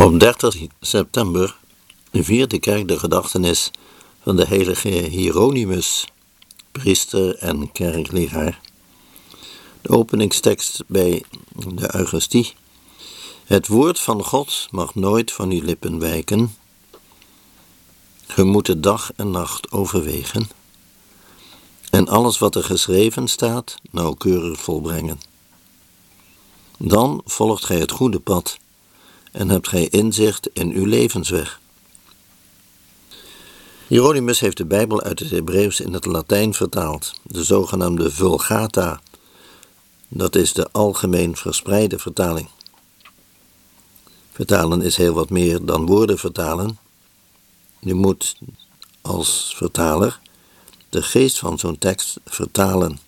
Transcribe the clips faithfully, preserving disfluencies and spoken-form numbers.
Op dertig september viert de kerk de gedachtenis van de heilige Hieronymus, priester en kerkleraar. De openingstekst bij de Eucharistie. Het woord van God mag nooit van uw lippen wijken. Ge moet het dag en nacht overwegen. En alles wat er geschreven staat, nauwkeurig volbrengen. Dan volgt gij het goede pad en hebt gij inzicht in uw levensweg. Hieronymus heeft de Bijbel uit het Hebreeuws in het Latijn vertaald, de zogenaamde Vulgata. Dat is de algemeen verspreide vertaling. Vertalen is heel wat meer dan woorden vertalen. Je moet als vertaler de geest van zo'n tekst vertalen.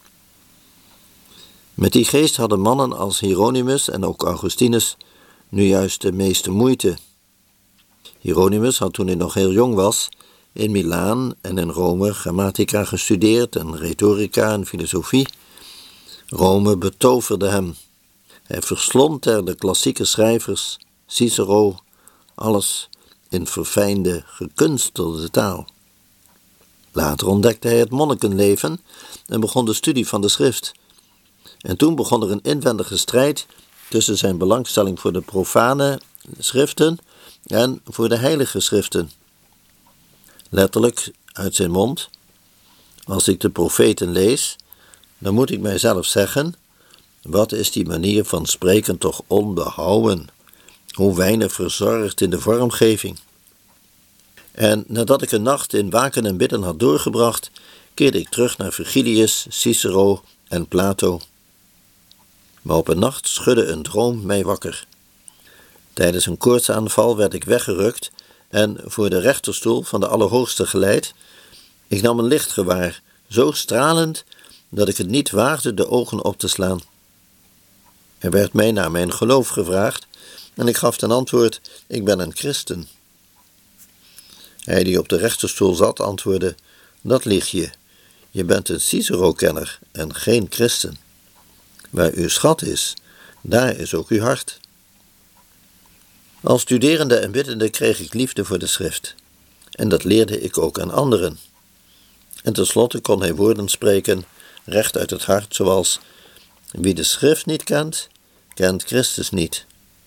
Met die geest hadden mannen als Hieronymus en ook Augustinus nu juist de meeste moeite. Hieronymus had toen hij nog heel jong was in Milaan en in Rome grammatica gestudeerd en retorica en filosofie. Rome betoverde hem. Hij verslond er de klassieke schrijvers, Cicero, alles in verfijnde, gekunstelde taal. Later ontdekte hij het monnikenleven en begon de studie van de schrift. En toen begon er een inwendige strijd tussen zijn belangstelling voor de profane schriften en voor de heilige schriften. Letterlijk uit zijn mond: als ik de profeten lees, dan moet ik mijzelf zeggen: wat is die manier van spreken toch onbehouden, hoe weinig verzorgd in de vormgeving. En nadat ik een nacht in waken en bidden had doorgebracht, keerde ik terug naar Virgilius, Cicero en Plato. Maar op een nacht schudde een droom mij wakker. Tijdens een koortsaanval werd ik weggerukt en voor de rechterstoel van de Allerhoogste geleid. Ik nam een licht gewaar, zo stralend dat ik het niet waagde de ogen op te slaan. Er werd mij naar mijn geloof gevraagd en ik gaf ten antwoord: ik ben een christen. Hij die op de rechterstoel zat antwoordde: dat lieg je. Je bent een Cicero-kenner en geen christen. Waar uw schat is, daar is ook uw hart. Als studerende en biddende kreeg ik liefde voor de schrift. En dat leerde ik ook aan anderen. En tenslotte kon hij woorden spreken, recht uit het hart, zoals: wie de schrift niet kent, kent Christus niet.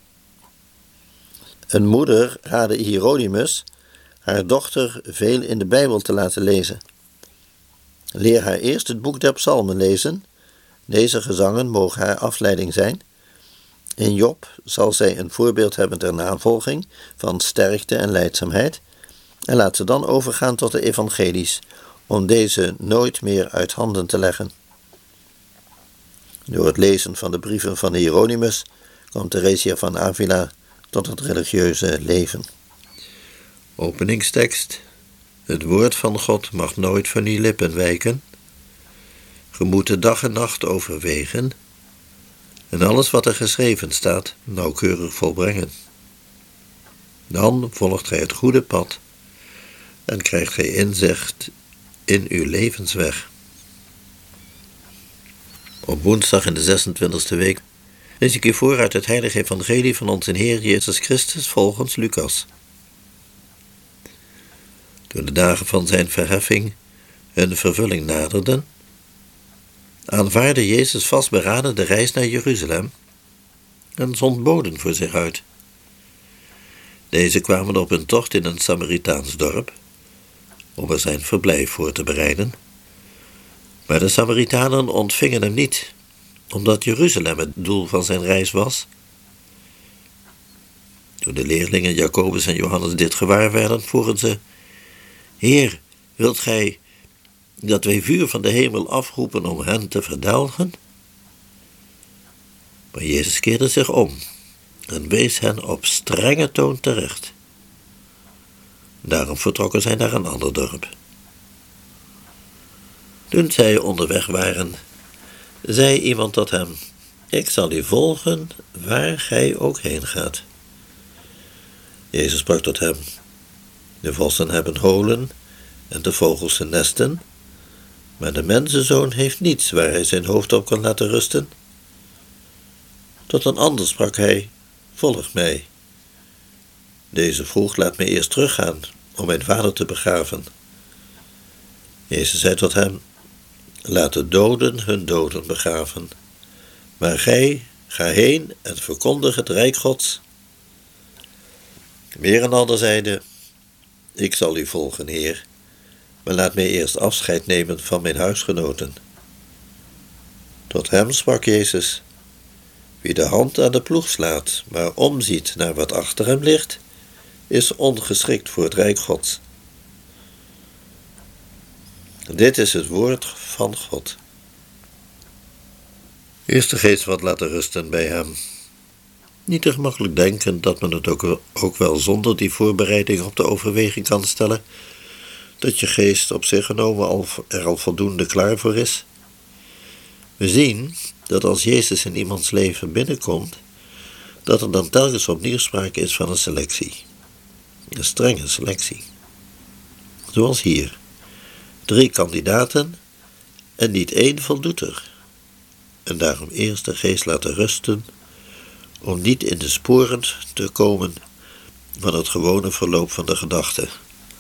Een moeder raadde Hieronymus haar dochter veel in de Bijbel te laten lezen. Leer haar eerst het boek der psalmen lezen. Deze gezangen mogen haar afleiding zijn. In Job zal zij een voorbeeld hebben ter navolging van sterkte en lijdzaamheid. En laat ze dan overgaan tot de evangelies, om deze nooit meer uit handen te leggen. Door het lezen van de brieven van Hieronymus kwam Theresia van Avila tot het religieuze leven. Openingstekst. Het woord van God mag nooit van uw lippen wijken. Ge moet de dag en nacht overwegen en alles wat er geschreven staat nauwkeurig volbrengen. Dan volgt gij het goede pad en krijgt gij inzicht in uw levensweg. Op woensdag in de zesentwintigste week lees ik u voor uit het heilige evangelie van onze Heer Jezus Christus volgens Lucas. Toen de dagen van zijn verheffing hun vervulling naderden, aanvaardde Jezus vastberaden de reis naar Jeruzalem en zond boden voor zich uit. Deze kwamen op hun tocht in een Samaritaans dorp, om er zijn verblijf voor te bereiden. Maar de Samaritanen ontvingen hem niet, omdat Jeruzalem het doel van zijn reis was. Toen de leerlingen Jacobus en Johannes dit gewaar werden, vroegen ze: Heer, wilt gij dat wij vuur van de hemel afroepen om hen te verdelgen? Maar Jezus keerde zich om en wees hen op strenge toon terecht. Daarom vertrokken zij naar een ander dorp. Toen zij onderweg waren, zei iemand tot hem: ik zal u volgen waar gij ook heen gaat. Jezus sprak tot hem: de vossen hebben holen en de vogels hun nesten, maar de mensenzoon heeft niets waar hij zijn hoofd op kan laten rusten. Tot een ander sprak hij: volg mij. Deze vroeg: laat mij eerst teruggaan om mijn vader te begraven. Jezus zei tot hem: laat de doden hun doden begraven, maar gij, ga heen en verkondig het rijk Gods. Weer een ander zeide: ik zal u volgen, Heer, maar laat mij eerst afscheid nemen van mijn huisgenoten. Tot hem sprak Jezus: wie de hand aan de ploeg slaat, maar omziet naar wat achter hem ligt, is ongeschikt voor het rijk Gods. Dit is het woord van God. Eerst de geest wat laten rusten bij hem. Niet te gemakkelijk denken dat men het ook, ook wel zonder die voorbereiding op de overweging kan stellen, dat je geest op zich genomen al, er al voldoende klaar voor is. We zien dat als Jezus in iemands leven binnenkomt, dat er dan telkens opnieuw sprake is van een selectie. Een strenge selectie. Zoals hier. Drie kandidaten en niet één voldoet er. En daarom eerst de geest laten rusten, om niet in de sporen te komen van het gewone verloop van de gedachten.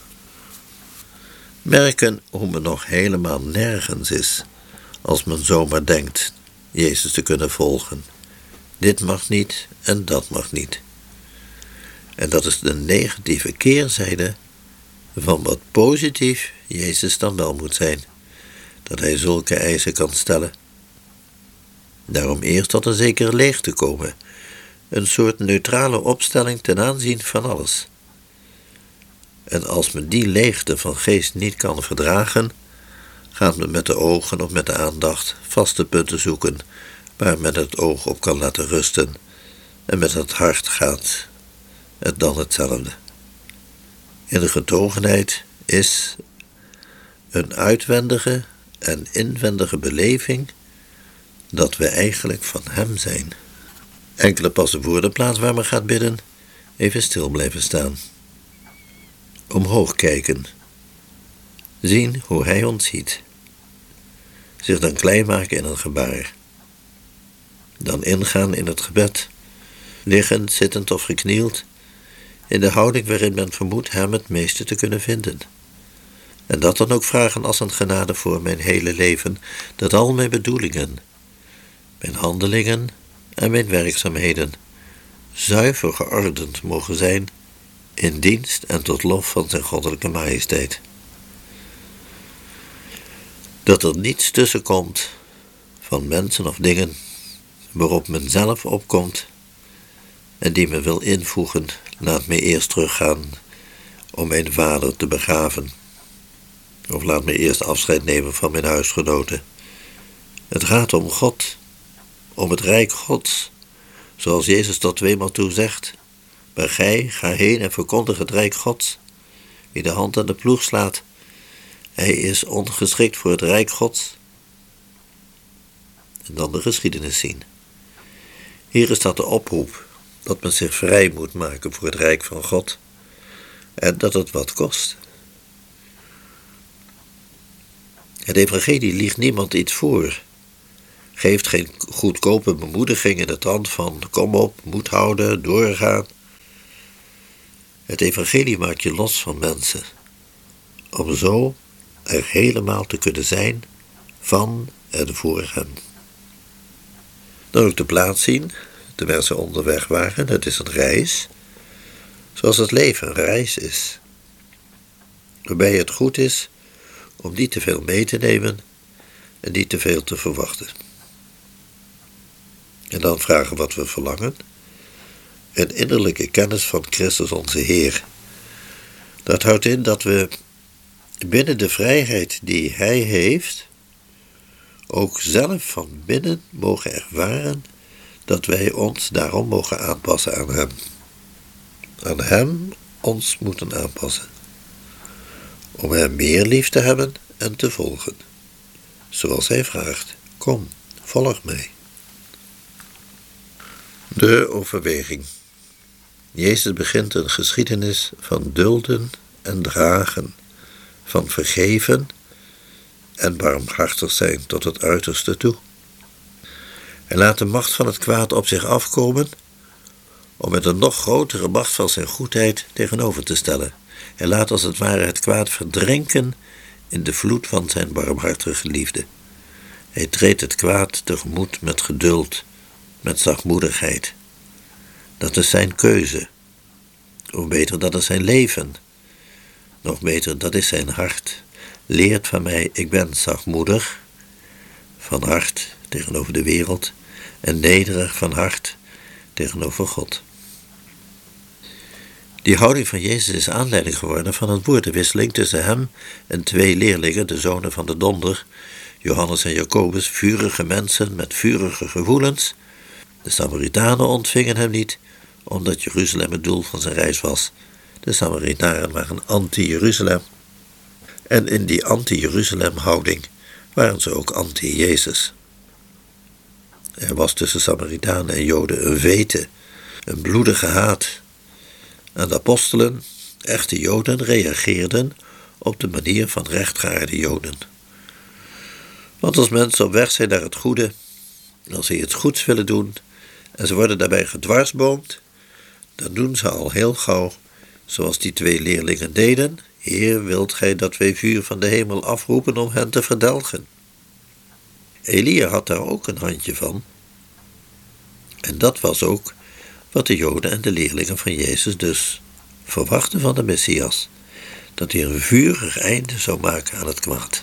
Merken hoe men nog helemaal nergens is, als men zomaar denkt Jezus te kunnen volgen. Dit mag niet en dat mag niet. En dat is de negatieve keerzijde van wat positief Jezus dan wel moet zijn, dat hij zulke eisen kan stellen. Daarom eerst tot een zekere leegte komen, een soort neutrale opstelling ten aanzien van alles. En als men die leegte van geest niet kan verdragen, gaat men met de ogen of met de aandacht vaste punten zoeken waar men het oog op kan laten rusten, en met het hart gaat het dan hetzelfde. In de getogenheid is een uitwendige en inwendige beleving dat we eigenlijk van hem zijn. Enkele passen voor de plaats waar men gaat bidden, even stil blijven staan. Omhoog kijken. Zien hoe hij ons ziet. Zich dan klein maken in een gebaar. Dan ingaan in het gebed, liggend, zittend of geknield, in de houding waarin men vermoedt hem het meeste te kunnen vinden. En dat dan ook vragen als een genade voor mijn hele leven, dat al mijn bedoelingen, mijn handelingen en mijn werkzaamheden zuiver geordend mogen zijn in dienst en tot lof van zijn goddelijke majesteit. Dat er niets tussenkomt van mensen of dingen waarop men zelf opkomt en die men wil invoegen, laat mij eerst teruggaan om mijn vader te begraven. Of laat mij eerst afscheid nemen van mijn huisgenoten. Het gaat om God, om het rijk Gods, zoals Jezus tot tweemaal toe zegt. Maar gij, ga heen en verkondig het rijk Gods. Wie de hand aan de ploeg slaat, hij is ongeschikt voor het rijk Gods. En dan de geschiedenis zien. Hier is dat de oproep, dat men zich vrij moet maken voor het rijk van God, en dat het wat kost. Het evangelie liegt niemand iets voor, geeft geen goedkope bemoediging in de trant van kom op, moed houden, doorgaan. Het evangelie maakt je los van mensen, om zo er helemaal te kunnen zijn van en voor hen. Dan ook de plaats zien, terwijl ze onderweg waren. Het is een reis, zoals het leven een reis is, waarbij het goed is om niet te veel mee te nemen en niet te veel te verwachten. En dan vragen wat we verlangen, een innerlijke kennis van Christus onze Heer. Dat houdt in dat we binnen de vrijheid die Hij heeft, ook zelf van binnen mogen ervaren dat wij ons daarom mogen aanpassen aan Hem. Aan Hem ons moeten aanpassen. Om Hem meer lief te hebben en te volgen. Zoals Hij vraagt, kom, volg mij. De overweging. Jezus begint een geschiedenis van dulden en dragen, van vergeven en barmhartig zijn tot het uiterste toe. Hij laat de macht van het kwaad op zich afkomen, om met een nog grotere macht van zijn goedheid tegenover te stellen. Hij laat als het ware het kwaad verdrinken in de vloed van zijn barmhartige liefde. Hij treedt het kwaad tegemoet met geduld, met zachtmoedigheid. Dat is zijn keuze. Of beter, dat is zijn leven. Nog beter, dat is zijn hart. Leert van mij, ik ben zachtmoedig van hart tegenover de wereld en nederig van hart tegenover God. Die houding van Jezus is aanleiding geworden van een woordenwisseling tussen hem en twee leerlingen, de zonen van de donder, Johannes en Jacobus, vurige mensen met vurige gevoelens. De Samaritanen ontvingen hem niet, omdat Jeruzalem het doel van zijn reis was. De Samaritanen waren anti-Jeruzalem. En in die anti-Jeruzalem-houding waren ze ook anti-Jezus. Er was tussen Samaritanen en Joden een vete, een bloedige haat. En de apostelen, echte Joden, reageerden op de manier van rechtgeaarde Joden. Want als mensen op weg zijn naar het goede, als ze iets goeds willen doen en ze worden daarbij gedwarsboomd, dan doen ze al heel gauw zoals die twee leerlingen deden. Heer, wilt gij dat wij vuur van de hemel afroepen om hen te verdelgen? Elia had daar ook een handje van. En dat was ook wat de Joden en de leerlingen van Jezus dus verwachten van de Messias. Dat hij een vurig einde zou maken aan het kwaad.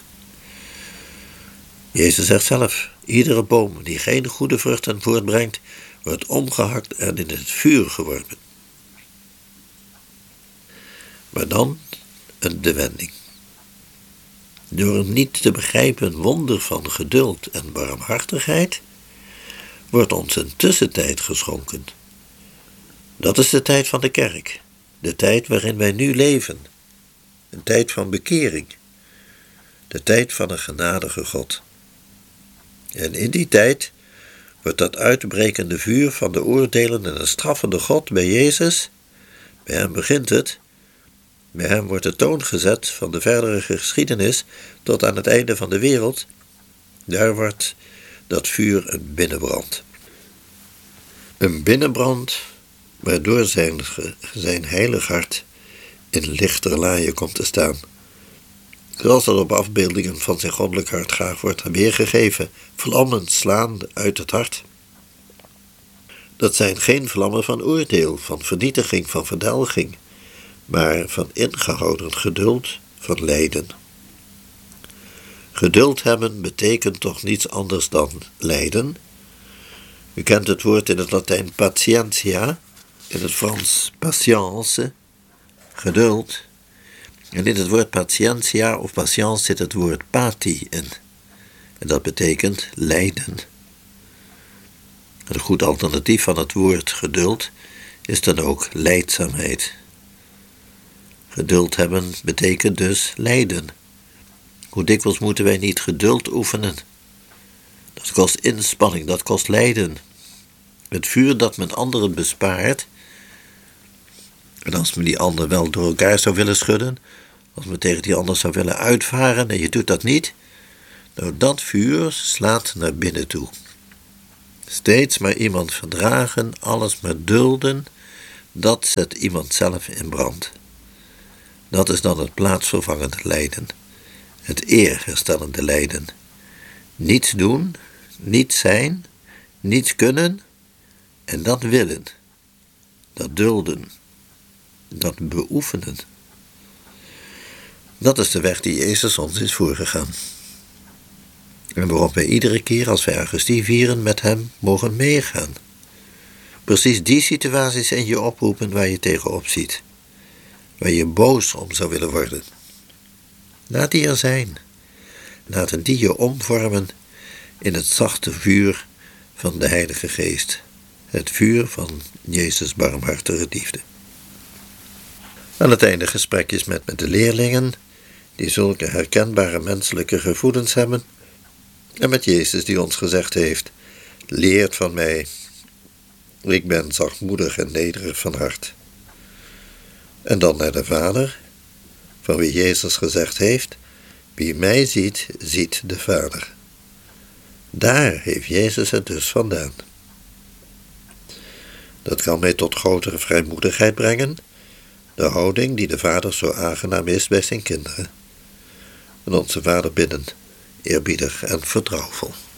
Jezus zegt zelf, iedere boom die geen goede vruchten voortbrengt, wordt omgehakt en in het vuur geworpen. Maar dan de wending. Door een niet te begrijpen wonder van geduld en barmhartigheid wordt ons een tussentijd geschonken. Dat is de tijd van de kerk, de tijd waarin wij nu leven, een tijd van bekering, de tijd van een genadige God. En in die tijd wordt dat uitbrekende vuur van de oordelende en de straffende God bij Jezus, bij hem begint het, bij hem wordt de toon gezet van de verdere geschiedenis tot aan het einde van de wereld. Daar wordt dat vuur een binnenbrand. Een binnenbrand waardoor zijn, zijn heilig hart in lichterlaaien komt te staan. Zoals dat op afbeeldingen van zijn goddelijk hart graag wordt weergegeven, vlammen slaan uit het hart. Dat zijn geen vlammen van oordeel, van vernietiging, van verdelging, maar van ingehouden geduld, van lijden. Geduld hebben betekent toch niets anders dan lijden. U kent het woord in het Latijn patientia, in het Frans patience, geduld. En in het woord patientia of patience zit het woord pati in. En dat betekent lijden. Een goed alternatief van het woord geduld is dan ook lijdzaamheid. Geduld hebben betekent dus lijden. Hoe dikwijls moeten wij niet geduld oefenen? Dat kost inspanning, dat kost lijden. Het vuur dat men anderen bespaart, en als men die ander wel door elkaar zou willen schudden, als men tegen die ander zou willen uitvaren en je doet dat niet, nou dat vuur slaat naar binnen toe. Steeds maar iemand verdragen, alles maar dulden, dat zet iemand zelf in brand. Dat is dan het plaatsvervangende lijden, het eerherstellende lijden. Niets doen, niet zijn, niets kunnen en dat willen, dat dulden, dat beoefenen. Dat is de weg die Jezus ons is voorgegaan. En waarop wij iedere keer als wij Eucharistie vieren met hem mogen meegaan. Precies die situaties in je oproepen waar je tegenop ziet. Waar je boos om zou willen worden. Laat die er zijn. Laten die je omvormen in het zachte vuur van de Heilige Geest. Het vuur van Jezus' barmhartige liefde. Aan het einde gesprekjes met, met de leerlingen, die zulke herkenbare menselijke gevoelens hebben, en met Jezus die ons gezegd heeft, leert van mij, ik ben zachtmoedig en nederig van hart. En dan naar de Vader, van wie Jezus gezegd heeft, wie mij ziet, ziet de Vader. Daar heeft Jezus het dus vandaan. Dat kan mij tot grotere vrijmoedigheid brengen, de houding die de Vader zo aangenaam is bij zijn kinderen. En onze Vader bidden, eerbiedig en vertrouwvol.